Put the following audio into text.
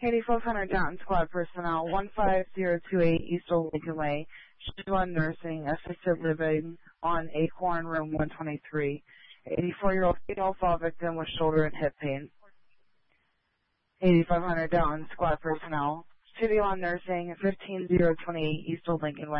8500 Downton Squad personnel, 15028 East Old Lincoln Way, Sheila Nursing, Assisted Living on Acorn, Room 123. 84-year-old female fall victim with shoulder and hip pain. 8500 Downton Squad personnel, City Lawn Nursing, 15028 East Old Lincoln Way.